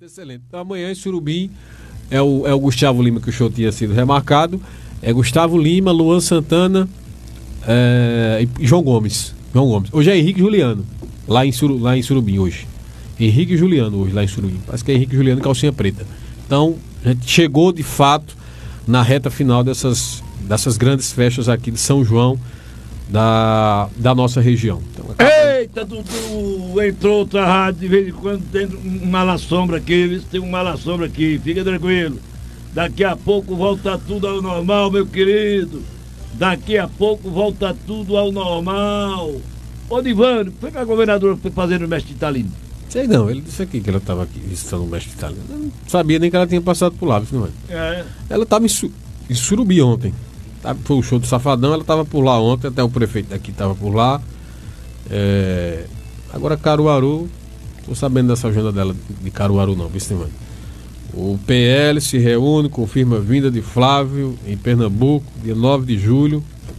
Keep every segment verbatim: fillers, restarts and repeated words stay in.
excelente. Então, amanhã em Surubim é o, é o Gustavo Lima, que o show tinha sido remarcado. É Gustavo Lima, Luan Santana é, e João Gomes. João Gomes. Hoje é Henrique e Juliano, lá em, Suru, lá em Surubim hoje. Henrique e Juliano hoje lá em Surubim. Parece que é Henrique e Juliano calcinha preta. Então, a gente chegou de fato na reta final dessas, dessas grandes festas aqui de São João, da, da nossa região. Então, acaba... Eita, Dudu, entrou outra rádio, de vez em quando tem um mala-sombra aqui, vê se tem um mala-sombra aqui, fica tranquilo. Daqui a pouco volta tudo ao normal, meu querido. Daqui a pouco volta tudo ao normal. Ô, Divano, foi que a governadora foi fazer no mestre Italino? Sei não, ele disse aqui que ela estava aqui visitando o mestre Italino. Eu não sabia nem que ela tinha passado por lá, não é? É. Ela estava em, Su... em Surubim ontem. Foi o show do Safadão, ela estava por lá ontem, até o prefeito daqui estava por lá. É... Agora Caruaru, estou sabendo dessa agenda dela de Caruaru não, viu, mano? O P L se reúne, confirma a vinda de Flávio em Pernambuco, dia nove de julho.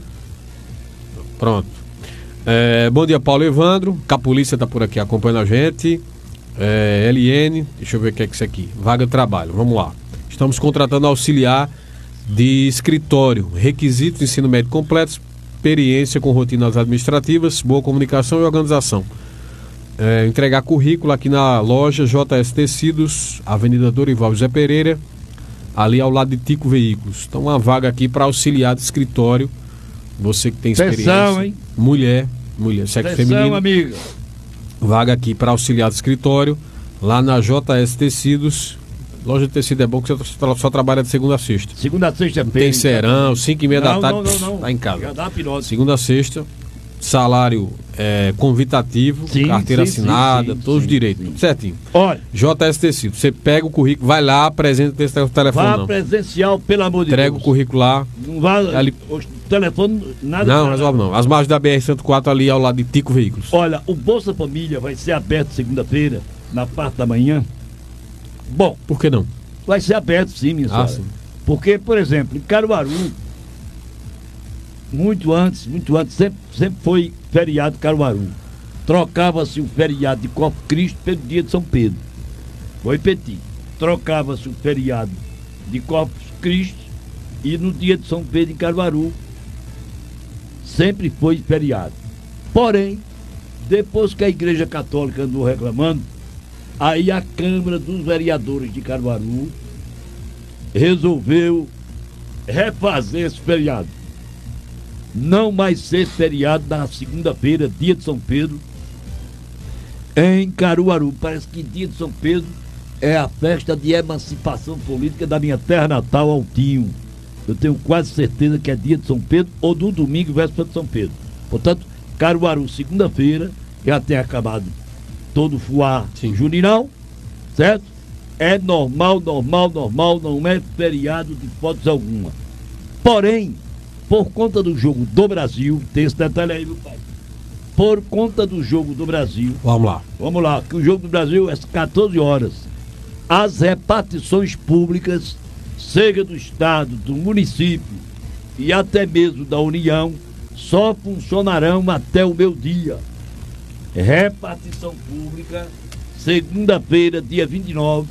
Pronto. É... Bom dia, Paulo Evandro. Que a polícia está por aqui acompanhando a gente. É... L N, deixa eu ver o que é que isso aqui. Vaga de trabalho, vamos lá. Estamos contratando auxiliar de escritório, requisitos de ensino médio completo, experiência com rotinas administrativas, boa comunicação e organização. É, entregar currículo aqui na loja J S Tecidos, Avenida Dorival José Pereira, ali ao lado de Tico Veículos. Então, uma vaga aqui para auxiliar de escritório, você que tem experiência. Atenção, hein? Mulher, mulher, sexo Atenção, feminino. amiga. Vaga aqui para auxiliar de escritório, lá na J S Tecidos. Loja de tecido é bom que você só trabalha de segunda a sexta. Segunda a sexta é bem. Tem serão, cinco e meia da tarde, não, não, não. tá em casa. Já dá pirose. Segunda a sexta, salário é, convitativo, Sim, carteira sim, assinada, sim, sim, todos os sim, direitos, sim. tudo certinho. Olha, J S Tecido, você pega o currículo, vai lá, apresenta esse telefone vá não. presencial, pelo amor de Entrega Deus. o currículo lá. Não vá, Ali... o telefone, nada. Não, nada. resolve não. As margens da B R cento e quatro ali ao lado de Tico Veículos. Olha, o Bolsa Família vai ser aberto segunda-feira, na parte da manhã. Bom, Por que não? vai ser aberto sim, minha Ah, senhora. sim. Porque, por exemplo, em Caruaru, muito antes, muito antes, sempre, sempre foi feriado Caruaru. Trocava-se o feriado de Corpus Christi pelo dia de São Pedro. Vou repetir. Trocava-se o feriado de Corpus Christi e no dia de São Pedro em Caruaru sempre foi feriado. Porém, depois que a Igreja Católica andou reclamando, aí a Câmara dos Vereadores de Caruaru resolveu refazer esse feriado. Não mais ser feriado na segunda-feira, dia de São Pedro, em Caruaru. Parece que dia de São Pedro é a festa de emancipação política da minha terra natal, Altinho. Eu tenho quase certeza que é dia de São Pedro ou do domingo, véspera de São Pedro. Portanto, Caruaru, segunda-feira, já tem acabado todo o fuá juninal, certo? É normal, normal, normal, não é feriado de hipótese alguma. Porém, por conta do jogo do Brasil, tem esse detalhe aí, meu pai. Por conta do jogo do Brasil, Vamos lá. vamos lá, que o jogo do Brasil é às quatorze horas. As repartições públicas, seja do Estado, do município e até mesmo da União, só funcionarão até o meio-dia. Repartição pública, segunda-feira, dia vinte e nove,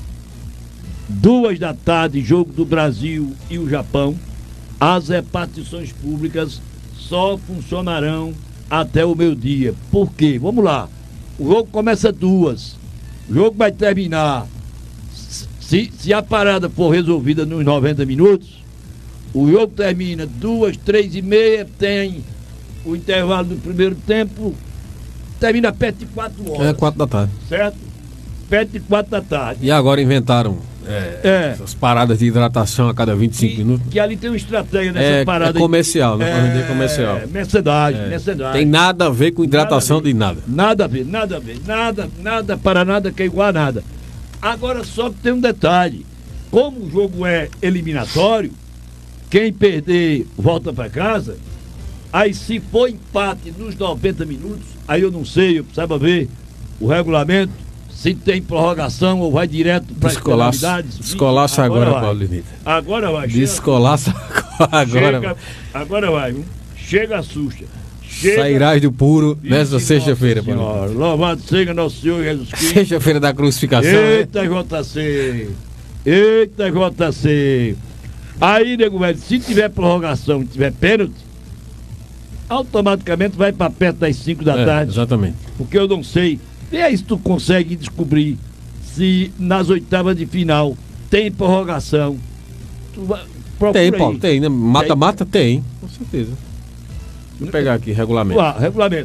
duas da tarde, jogo do Brasil e o Japão. As repartições públicas só funcionarão até o meio-dia. Por quê? Vamos lá. O jogo começa duas. O jogo vai terminar. Se, se a parada for resolvida nos noventa minutos, o jogo termina duas, três e meia, tem o intervalo do primeiro tempo. Termina perto de quatro horas. É quatro da tarde. Certo? Perto de quatro da tarde. E agora inventaram é, É. essas paradas de hidratação a cada vinte e cinco Que, minutos. que ali tem uma estratégia nessa É, parada. é comercial, né? É, Pra vender comercial. É, mercedagem, É. mercedagem. Tem nada a ver com hidratação Nada a ver. de nada. Nada a ver, nada a ver. Nada, nada para nada que é igual a nada. Agora só que tem um detalhe. Como o jogo é eliminatório, quem perder volta para casa. Aí se for empate nos noventa minutos, aí eu não sei, eu precisava ver o regulamento, se tem prorrogação ou vai direto para as penalidades. Descolaça agora, vai. Paulo Linita. Agora vai. chega- Descolaça agora. Chega, agora vai. viu? Chega, assusta. Sairás do puro nessa sexta-feira, Paulinho. Louvado seja nosso Senhor Jesus Cristo. Sexta-feira da crucificação. Eita, J C. Eita, J C. Aí, nego velho, se tiver prorrogação e tiver pênalti, automaticamente vai para perto das cinco da é, tarde. Exatamente. Porque eu não sei. Vê aí se tu consegue descobrir se nas oitavas de final tem prorrogação. Tu vai, tem, Paulo, tem, né? Mata-mata tem. tem, com certeza. Vou pegar aqui, regulamento. Ah, regulamento.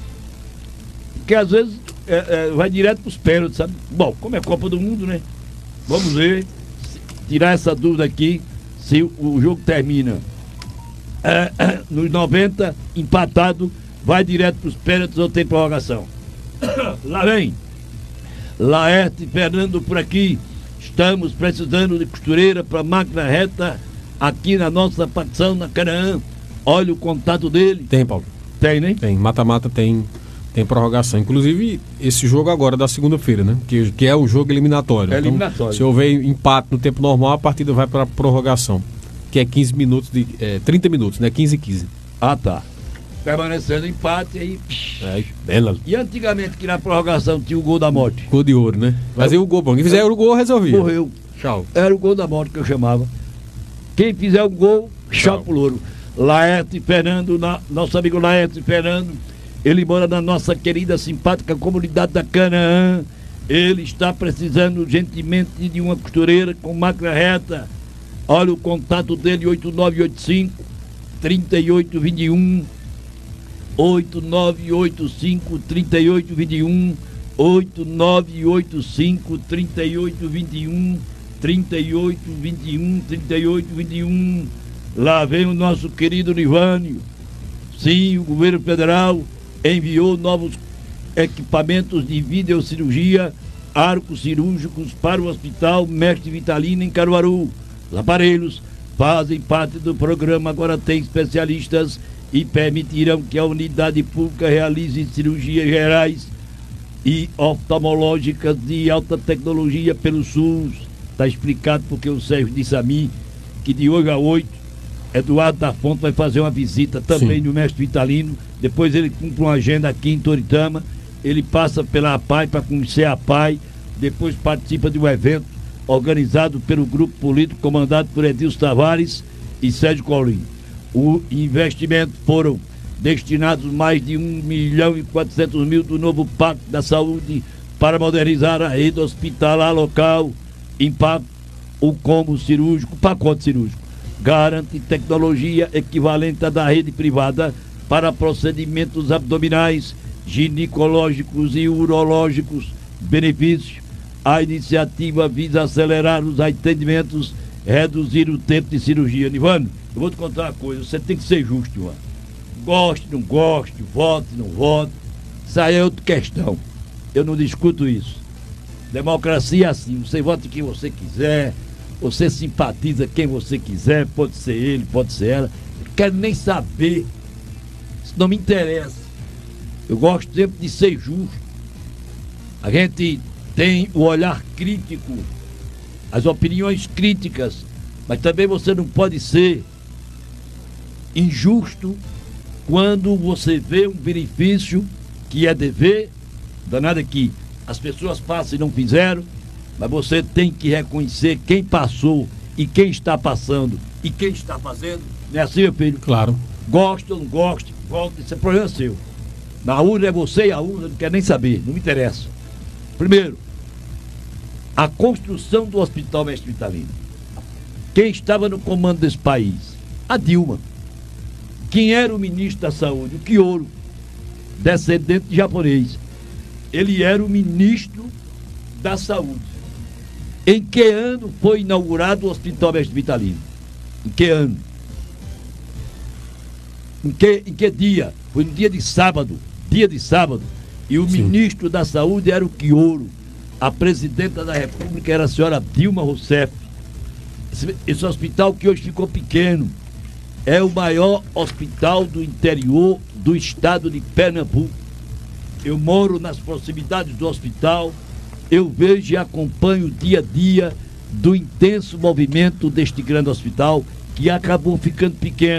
Porque às vezes é, é, vai direto para os pênaltis, sabe? Bom, como é Copa do Mundo, né? Vamos ver, tirar essa dúvida aqui, se o, o jogo termina é, é, nos noventa, empatado, vai direto para os pênaltis ou tem prorrogação. Lá vem. Laerte Fernando por aqui. Estamos precisando de costureira para máquina reta aqui na nossa facção na Canaã. Olha o contato dele. Tem, Paulo. Tem, né? Tem. Mata-mata tem, tem prorrogação. Inclusive, esse jogo agora da segunda-feira, né? Que, que é o jogo eliminatório. É então, eliminatório. Se houver empate no tempo normal, a partida vai para prorrogação. Que é quinze minutos, de, é, trinta minutos, né? quinze e quinze. Ah, tá. Permanecendo empate aí. É, bela. E antigamente que na prorrogação tinha o gol da morte. Gol de ouro, né? Mas aí o gol, bom. Quem fizer o gol, resolvia. Morreu. Tchau. Era o gol da morte que eu chamava. Quem fizer o gol, tchau pro louro. Laerte Fernando, na, nosso amigo Laerte Fernando, ele mora na nossa querida, simpática comunidade da Canaã. Ele está precisando urgentemente de uma costureira com máquina reta. Olha o contato dele, oito nove oito cinco, três oito dois um, oito nove oito cinco, três oito dois um, oito nove oito cinco, três oito dois um, três oito dois um, três oito dois um. Lá vem o nosso querido Nivânio. Sim, o governo federal enviou novos equipamentos de videocirurgia, arcos cirúrgicos para o Hospital Mestre Vitalino em Caruaru. Os aparelhos fazem parte do programa Agora Tem Especialistas e permitirão que a unidade pública realize cirurgias gerais e oftalmológicas de alta tecnologia pelo SUS. Está explicado porque o Sérgio disse a mim que de hoje a oito Eduardo da Fonte vai fazer uma visita também Sim. no Mestre Vitalino. Depois ele cumpre uma agenda aqui em Toritama. Ele passa pela APAI para conhecer a APAI. Depois participa de um evento organizado pelo grupo político comandado por Edilson Tavares e Sérgio Colim. O investimento foram destinados mais de um milhão e quatrocentos mil do novo Pacto da Saúde para modernizar a rede hospitalar local. Impacto o combo cirúrgico, pacote cirúrgico. Garante tecnologia equivalente à da rede privada para procedimentos abdominais, ginecológicos e urológicos. Benefícios: a iniciativa visa acelerar os atendimentos, reduzir o tempo de cirurgia. Nivano, eu vou te contar uma coisa, você tem que ser justo, Nivano. Goste, não goste, vote, não vote, isso aí é outra questão. Eu não discuto isso. Democracia é assim, você vota quem você quiser, você simpatiza quem você quiser, pode ser ele, pode ser ela. Não quero nem saber. Isso não me interessa. Eu gosto sempre de ser justo. A gente tem o olhar crítico, as opiniões críticas, mas também você não pode ser injusto quando você vê um benefício que é dever, danado aqui, as pessoas passam e não fizeram. Mas você tem que reconhecer quem passou e quem está passando e quem está fazendo. Não é assim, meu filho? Claro. Gosta ou não gosta, volta, isso é problema seu. Na urna é você e a urna não quer nem saber, não me interessa. Primeiro, a construção do Hospital Mestre Vitalino. Quem estava no comando desse país? A Dilma. Quem era o ministro da Saúde? O Kioro, descendente de japonês. Ele era o ministro da Saúde. Em que ano foi inaugurado o Hospital Mestre Vitalino? Em que ano? Em que, em que dia? Foi no dia de sábado. Dia de sábado. E o Sim. ministro da Saúde era o Kioro. A presidenta da República era a senhora Dilma Rousseff. Esse, esse hospital que hoje ficou pequeno é o maior hospital do interior do estado de Pernambuco. Eu moro nas proximidades do hospital. Eu vejo e acompanho o dia a dia do intenso movimento deste grande hospital que acabou ficando pequeno.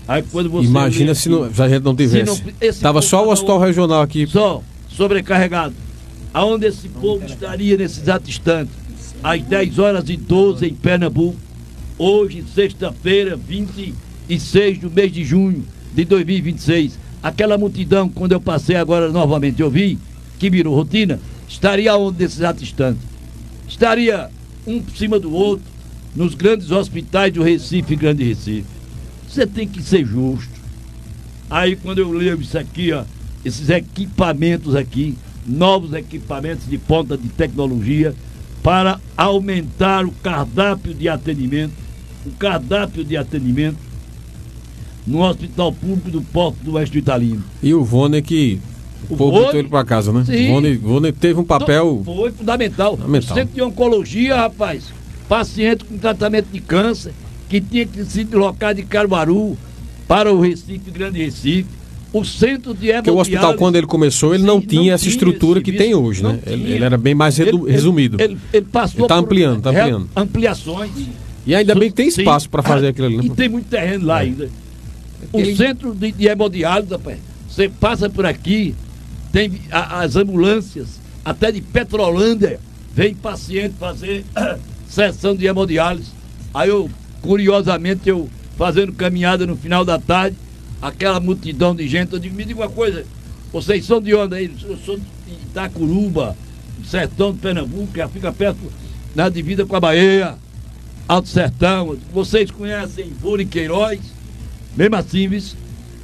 Aí quando você Imagina aqui, se, não, se a gente não tivesse. Estava só o hospital regional aqui. Só, sobrecarregado. Aonde esse povo estaria nesse exato instante? Às dez horas e doze em Pernambuco. Hoje, sexta-feira, vinte e seis do mês de junho de dois mil e vinte e seis. Aquela multidão, quando eu passei agora novamente, eu vi, que virou rotina, estaria onde nesse exato instante? Estaria um por cima do outro, nos grandes hospitais do Recife e Grande Recife. Você tem que ser justo. Aí quando eu leio isso aqui, ó, esses equipamentos aqui, novos equipamentos de ponta de tecnologia, para aumentar o cardápio de atendimento, o cardápio de atendimento no Hospital Público do Porto do Oeste Italino. E o Vôner que o povo botou ele para casa, né? Sim. Vôner, Vôner teve um papel... Então, foi fundamental. fundamental. O Centro de Oncologia, rapaz, paciente com tratamento de câncer, que tinha que se deslocar de Caruaru para o Recife, Grande Recife. O centro de hemodiálise... Porque o hospital, quando ele começou, ele sim, não tinha não essa estrutura que tem hoje, né? Ele, ele era bem mais redu- ele, resumido. Ele, ele, ele passou ele tá ampliando, está ampliando. Ampliações. E ainda bem que tem espaço para fazer aquilo ali, né? E tem muito terreno lá é. ainda. O ele... centro de, de hemodiálise, rapaz, você passa por aqui, tem a, as ambulâncias, até de Petrolândia, vem paciente fazer sessão de hemodiálise. Aí eu, curiosamente, eu fazendo caminhada no final da tarde, aquela multidão de gente, eu digo, me diga uma coisa, vocês são de onde aí? Eu sou de Itacuruba, sertão de Pernambuco, já fica perto, na divisa com a Bahia, Alto Sertão. Vocês conhecem Ivone Queiroz? Mesmo assim, viu?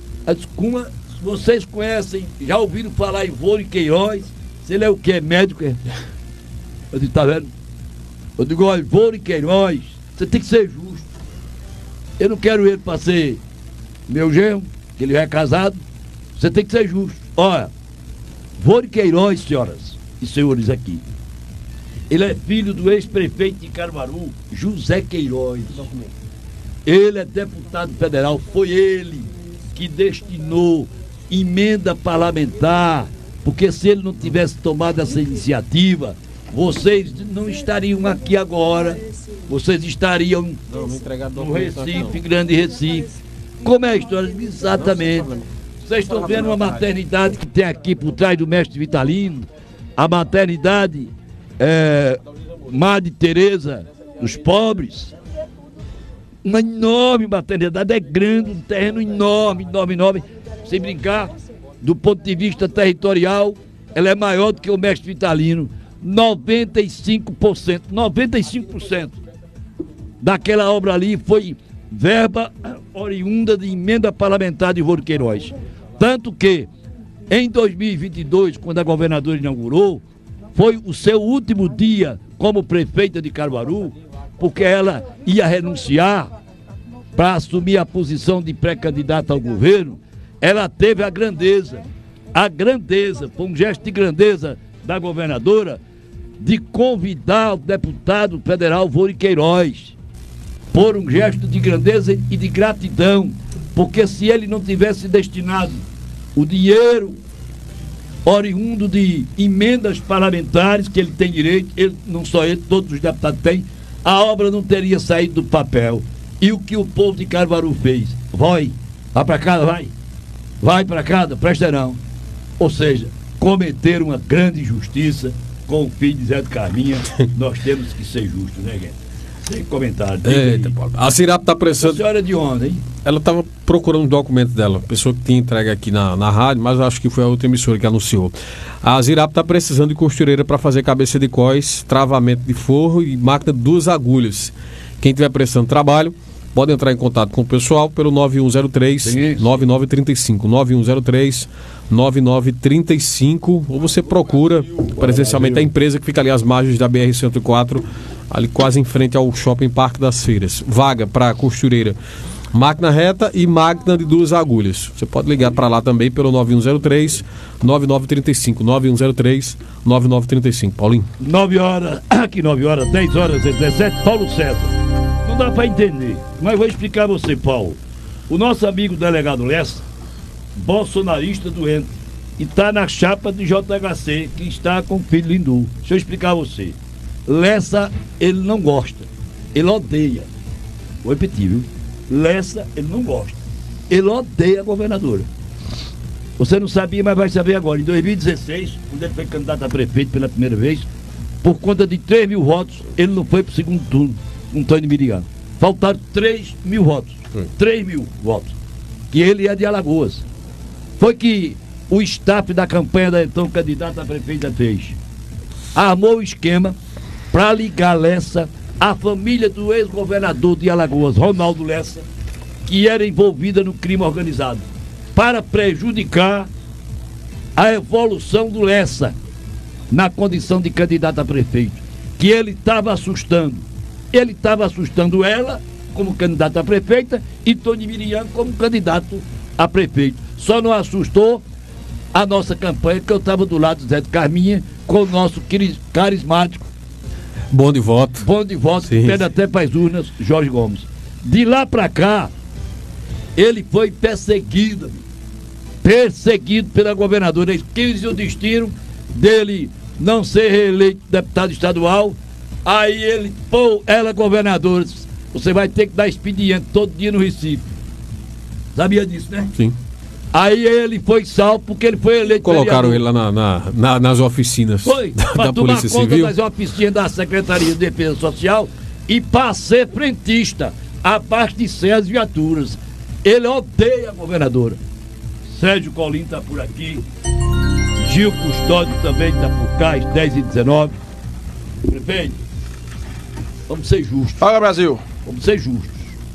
Vocês conhecem, já ouviram falar em Ivone Queiroz? Se ele é o que? É médico? É? Eu digo, tá vendo? Eu digo, olha, Ivone Queiroz, você tem que ser justo. Eu não quero ele para ser meu genro, que ele já é casado. Você tem que ser justo. Olha, Ivone Queiroz, senhoras e senhores aqui, ele é filho do ex-prefeito de Caruaru, José Queiroz. Ele é deputado federal, foi ele que destinou emenda parlamentar, porque se ele não tivesse tomado essa iniciativa, vocês não estariam aqui agora, vocês estariam não, no Recife, Grande Recife. Como é a história? Exatamente. Vocês estão vendo uma maternidade que tem aqui por trás do mestre Vitalino, a maternidade é, Madre Teresa dos Pobres. Uma enorme maternidade, é grande, um terreno enorme, enorme, enorme. Sem brincar, do ponto de vista territorial, ela é maior do que o mestre Vitalino. noventa e cinco por cento, noventa e cinco por cento daquela obra ali foi verba oriunda de emenda parlamentar de Ivone Queiroz. Tanto que, em dois mil e vinte e dois, quando a governadora inaugurou, foi o seu último dia como prefeita de Caruaru, porque ela ia renunciar para assumir a posição de pré-candidata ao governo. Ela teve a grandeza, a grandeza, foi um gesto de grandeza da governadora, de convidar o deputado federal Ivone Queiroz, por um gesto de grandeza e de gratidão, porque se ele não tivesse destinado o dinheiro oriundo de emendas parlamentares, que ele tem direito, ele, não só ele, todos os deputados têm, a obra não teria saído do papel. E o que o povo de Caruaru fez? Vai, vai para casa, vai. Vai para casa, presta não. Ou seja, cometeram uma grande injustiça com o filho de Zé de Carminha. Nós temos que ser justos, né, gente? Sem comentário. Eita, Paulo. A Cirap está prestando... A senhora é de onde, hein? Ela estava procurando os documentos dela, pessoa que tinha entregue aqui na, na rádio, mas acho que foi a outra emissora que anunciou. A Zirap está precisando de costureira para fazer cabeça de cós, travamento de forro e máquina de duas agulhas. Quem tiver prestando trabalho, pode entrar em contato com o pessoal pelo nove um zero três, nove nove três cinco, nove um zero três, nove nove três cinco, ou você procura presencialmente a empresa que fica ali às margens da B R cento e quatro, ali quase em frente ao Shopping Parque das Feiras. Vaga para costureira, máquina reta e máquina de duas agulhas. Você pode ligar para lá também pelo nove um zero três, nove nove três cinco, nove um zero três, nove nove três cinco. Paulinho. nove horas, aqui nove horas, dez horas e dezessete, Paulo César. Não dá para entender, mas vou explicar a você, Paulo. O nosso amigo delegado Lessa, bolsonarista doente, e está na chapa de J H C, que está com o filho Lindu. Deixa eu explicar a você. Lessa, ele não gosta, ele odeia. Vou repetir, viu? Lessa, ele não gosta. ele odeia a governadora. Você não sabia, mas vai saber agora. Em dois mil e dezesseis, quando ele foi candidato a prefeito pela primeira vez, por conta de três mil votos, ele não foi para o segundo turno, com Tony Miriam. Faltaram três mil votos. Hum. três mil votos. Que ele é de Alagoas. Foi que o staff da campanha da então candidata a prefeita fez. Armou o esquema para ligar Lessa à família do ex-governador de Alagoas, Ronaldo Lessa, que era envolvida no crime organizado, para prejudicar a evolução do Lessa na condição de candidato a prefeito, que ele estava assustando. Ele estava assustando ela como candidata a prefeita e Tony Miriam como candidato a prefeito. Só não assustou a nossa campanha, que eu estava do lado do Zé de Carminha, com o nosso carismático bom de voto, bom de voto, que pede até para as urnas, Jorge Gomes. De lá para cá, ele foi perseguido, perseguido pela governadora. Eles quis o destino dele não ser reeleito deputado estadual. Aí ele, pô, ela governadora, você vai ter que dar expediente todo dia no Recife. Sabia disso, né? Sim. Aí ele foi salvo porque ele foi eleito. Colocaram vereador. Ele lá na, na, na, nas oficinas foi, da, pra da Polícia Civil. Foi, das oficinas da Secretaria de Defesa Social e para ser frentista, abastecer as viaturas. Ele odeia a governadora. Sérgio Colim está por aqui. Gil Custódio também está por cá, às dez e dezenove. Prefeito, vamos ser justos. Fala, Brasil. Vamos ser justos.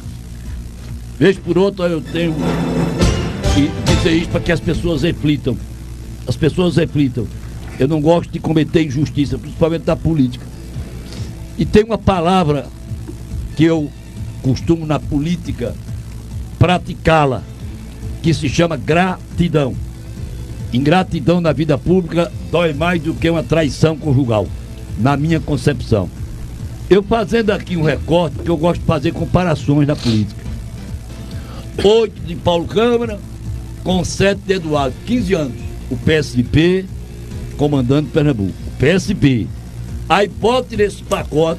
Vez por outra eu tenho que dizer isso para que as pessoas reflitam. As pessoas reflitam. Eu não gosto de cometer injustiça, principalmente da política. E tem uma palavra que eu costumo na política praticá-la, que se chama gratidão. Ingratidão na vida pública dói mais do que uma traição conjugal, na minha concepção. Eu fazendo aqui um recorte, que eu gosto de fazer comparações na política. Oito de Paulo Câmara com sete de Eduardo, quinze anos. O P S P comandando Pernambuco. O P S P. Aí bote nesse pacote,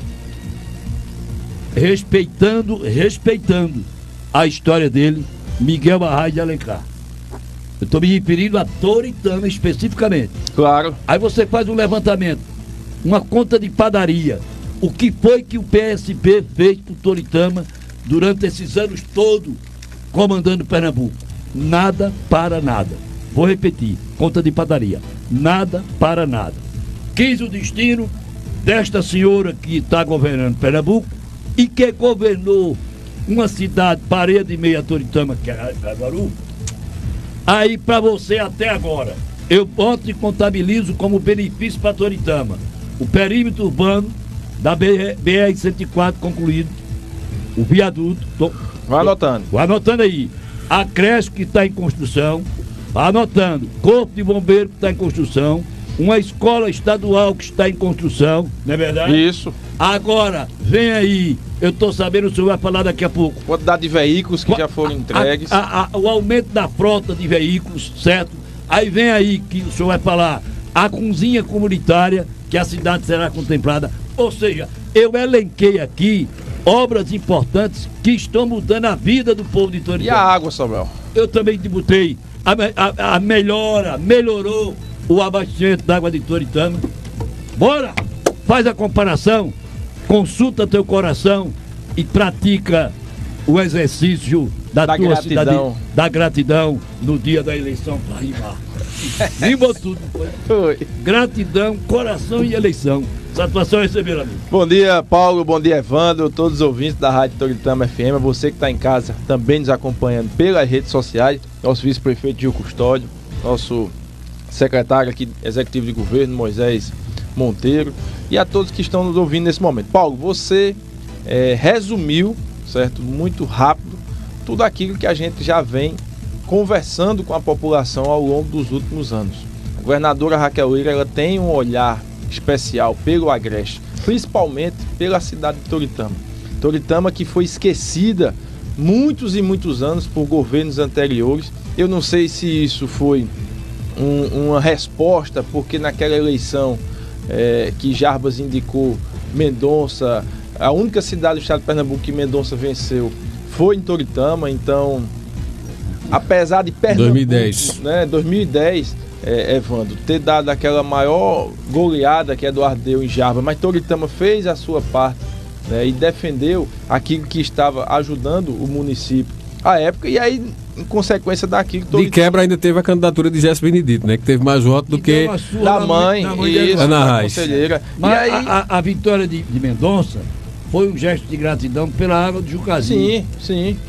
respeitando, respeitando a história dele, Miguel Arraes de Alencar. Eu estou me referindo a Toritama especificamente. Claro. Aí você faz um levantamento, uma conta de padaria. O que foi que o P S P fez por Toritama durante esses anos todos comandando Pernambuco? Nada para nada. Vou repetir, conta de padaria. Nada para nada. Quis o destino desta senhora que está governando Pernambuco e que governou uma cidade, parede e meia, Toritama, que é Caruaru. Aí para você até agora, eu boto e contabilizo como benefício para Toritama o perímetro urbano da B R cento e quatro concluído, o viaduto. Tô, vai anotando. Vai anotando aí. A creche que está em construção, anotando. Corpo de bombeiro que está em construção, uma escola estadual que está em construção, não é verdade? Isso. Agora, vem aí, eu estou sabendo, o senhor vai falar daqui a pouco. Quantidade de veículos que já foram entregues. A, a, a, o aumento da frota de veículos, certo? Aí vem aí que o senhor vai falar a cozinha comunitária, que a cidade será contemplada. Ou seja, eu elenquei aqui obras importantes que estão mudando a vida do povo de Toritama. E a água, Samuel? Eu também botei. A, a, a melhora, melhorou o abastecimento da água de Toritama. Bora! Faz a comparação, consulta teu coração e pratica o exercício da, da tua gratidão. Cidade, da gratidão no dia da eleição para rimar. Rimou tudo. Foi. Gratidão, coração e eleição. Satisfação receber, amigo. Bom dia, Paulo. Bom dia, Evandro. Todos os ouvintes da Rádio Toritama F M. Você que está em casa também nos acompanhando pelas redes sociais. Nosso vice-prefeito Gil Custódio. Nosso secretário aqui, executivo de governo, Moisés Monteiro. E a todos que estão nos ouvindo nesse momento. Paulo, você é, resumiu, certo, muito rápido, tudo aquilo que a gente já vem conversando com a população ao longo dos últimos anos. A governadora Raquel Lira, ela tem um olhar especial pelo Agreste, principalmente pela cidade de Toritama. Toritama que foi esquecida muitos e muitos anos por governos anteriores. Eu não sei se isso foi um, uma resposta, porque naquela eleição é, que Jarbas indicou Mendonça, a única cidade do estado de Pernambuco que Mendonça venceu foi em Toritama, então apesar de Pernambuco, dois mil e dez, né, dois mil e dez, é, Evandro, ter dado aquela maior goleada que Eduardo deu em Java, mas Toritama fez a sua parte, né, e defendeu aquilo que estava ajudando o município à época, e aí, em consequência daquilo... De Toritama... quebra ainda teve a candidatura de Jéssica Benedito, né, que teve mais votos do que da mãe, da mãe isso, Ana da Reis. conselheira. Mas E aí... a, a, a vitória de, de Mendonça foi um gesto de gratidão pela água do Jucazinho. Sim, sim.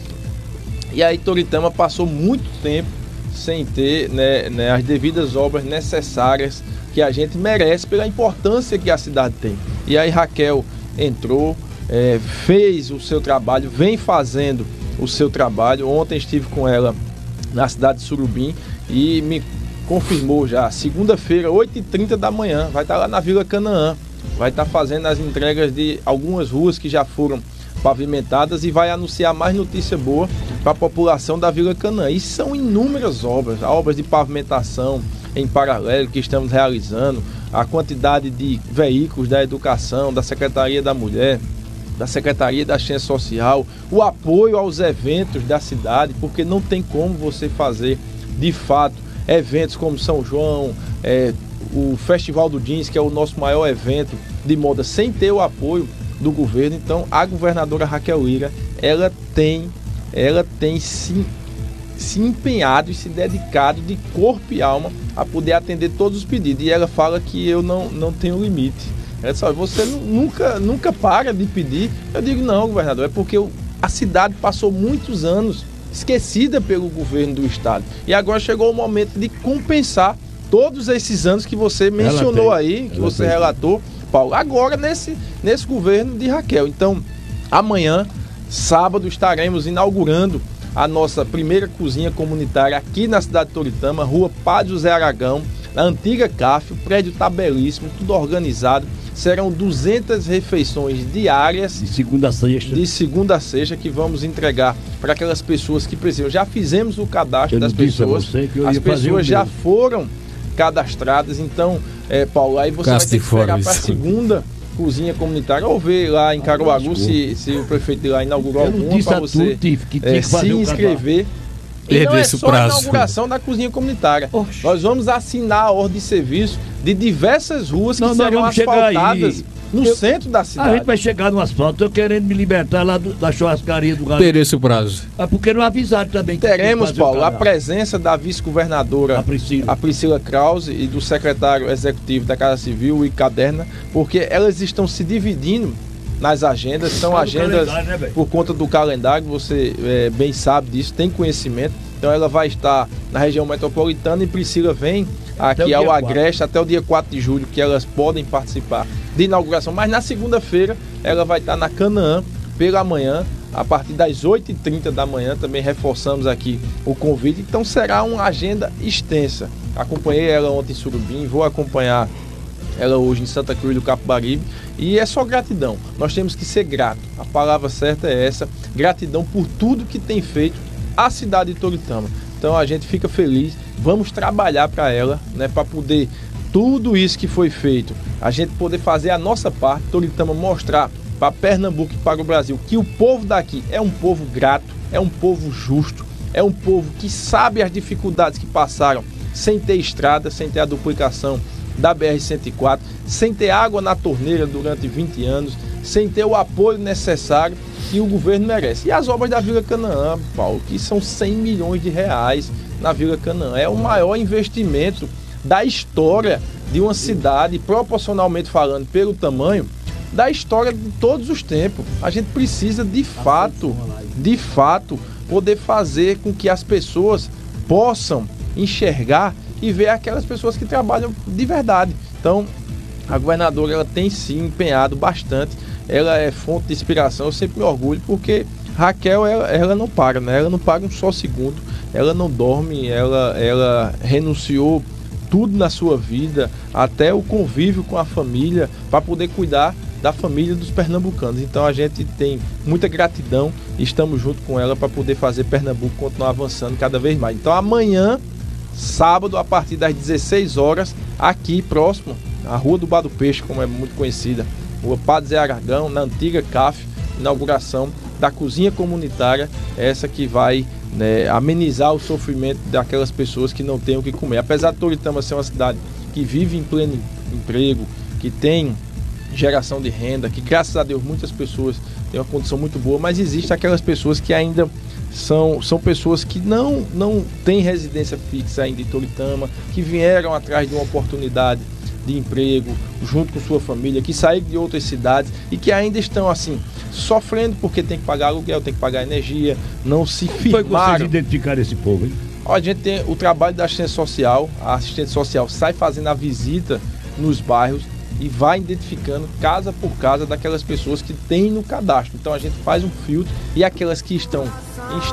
E aí Toritama passou muito tempo sem ter, né, né, as devidas obras necessárias que a gente merece pela importância que a cidade tem. E aí Raquel entrou, é, fez o seu trabalho, vem fazendo o seu trabalho. Ontem estive com ela na cidade de Surubim e me confirmou já, segunda-feira, oito e trinta da manhã, vai estar lá na Vila Canaã, vai estar fazendo as entregas de algumas ruas que já foram pavimentadas e vai anunciar mais notícia boa para a população da Vila Canaã. E são inúmeras obras, obras de pavimentação em paralelo que estamos realizando, a quantidade de veículos da educação, da Secretaria da Mulher, da Secretaria da Ciência Social, o apoio aos eventos da cidade, porque não tem como você fazer, de fato, eventos como São João, é, o Festival do Jeans, que é o nosso maior evento de moda, sem ter o apoio do governo. Então, a governadora Raquel Lira, ela tem, ela tem se, se empenhado e se dedicado de corpo e alma a poder atender todos os pedidos. E ela fala que eu não, não tenho limite. Ela diz, você nunca, nunca para de pedir. Eu digo, não, governador, é porque eu, a cidade passou muitos anos esquecida pelo governo do estado. E agora chegou o momento de compensar todos esses anos que você mencionou aí, que você relatou, Paulo, agora nesse, nesse governo de Raquel. Então, amanhã, sábado, estaremos inaugurando a nossa primeira cozinha comunitária aqui na cidade de Toritama, Rua Padre José Aragão, na antiga C A F, o prédio está belíssimo, tudo organizado. Serão duzentas refeições diárias. De segunda a sexta. De segunda a sexta, que vamos entregar para aquelas pessoas que precisam. Já fizemos o cadastro eu das pessoas. As pessoas já foram cadastradas. Então, é, Paulo, aí você Casto vai ter que esperar para a segunda cozinha comunitária, ou ver lá em Caruaru, ah, se, se o prefeito de lá inaugurou alguma, para você tu, tive, que é, se inscrever. E não é só a inauguração da cozinha comunitária. Oxe. Nós vamos assinar a ordem de serviço de diversas ruas que não, serão asfaltadas no eu, centro da cidade. A gente vai chegar no asfalto, eu querendo me libertar lá do, da churrascaria do Galo. Pereça o prazo. Ah, porque não avisaram também. Que teremos, Paulo, a presença da vice-governadora, a Priscila. a Priscila Krause, e do secretário executivo da Casa Civil, e Caderna, porque elas estão se dividindo nas agendas, são agendas né, por conta do calendário, você é, bem sabe disso, tem conhecimento. Então ela vai estar na região metropolitana e Priscila vem aqui ao Agreste até o dia quatro de julho, que elas podem participar de inauguração. Mas na segunda-feira ela vai estar na Canaã pela manhã, a partir das oito e trinta da manhã. Também reforçamos aqui o convite. Então será uma agenda extensa. Acompanhei ela ontem em Surubim, vou acompanhar ela hoje em Santa Cruz do Capibaribe, e é só gratidão. Nós temos que ser grato, a palavra certa é essa, gratidão por tudo que tem feito a cidade de Toritama. Então a gente fica feliz, vamos trabalhar para ela, né, para poder tudo isso que foi feito, a gente poder fazer a nossa parte, Toritama mostrar para Pernambuco e para o Brasil que o povo daqui é um povo grato, é um povo justo, é um povo que sabe as dificuldades que passaram sem ter estrada, sem ter a duplicação da B R cento e quatro, sem ter água na torneira durante vinte anos, sem ter o apoio necessário que o governo merece. E as obras da Vila Canaã, Paulo, que são cem milhões de reais na Vila Canaã, é o maior investimento da história de uma cidade, proporcionalmente falando, pelo tamanho, da história de todos os tempos. A gente precisa de fato, de fato, poder fazer com que as pessoas possam enxergar e ver aquelas pessoas que trabalham de verdade. Então, a governadora, ela tem sim empenhado bastante, ela é fonte de inspiração, eu sempre me orgulho, porque Raquel, ela, ela não para, né? Ela não para um só segundo, ela não dorme, ela, ela renunciou tudo na sua vida, até o convívio com a família, para poder cuidar da família dos pernambucanos. Então a gente tem muita gratidão e estamos junto com ela para poder fazer Pernambuco continuar avançando cada vez mais. Então amanhã, sábado, a partir das dezesseis horas, aqui próximo, na Rua do Bar do Peixe, como é muito conhecida, Rua Padre Zé Aragão, na antiga C A F, inauguração da cozinha comunitária, essa que vai né, amenizar o sofrimento daquelas pessoas que não têm o que comer. Apesar de Toritama ser uma cidade que vive em pleno emprego, que tem geração de renda, que graças a Deus muitas pessoas têm uma condição muito boa, mas existem aquelas pessoas que ainda são, são pessoas que não, não têm residência fixa ainda em Toritama, que vieram atrás de uma oportunidade de emprego junto com sua família, que saíram de outras cidades e que ainda estão assim sofrendo porque tem que pagar aluguel, tem que pagar energia, não se firmaram. Foi que vocês identificaram esse povo, hein? Ó, a gente tem o trabalho da assistência social, a assistente social sai fazendo a visita nos bairros e vai identificando casa por casa daquelas pessoas que tem no cadastro. Então a gente faz um filtro e aquelas que estão em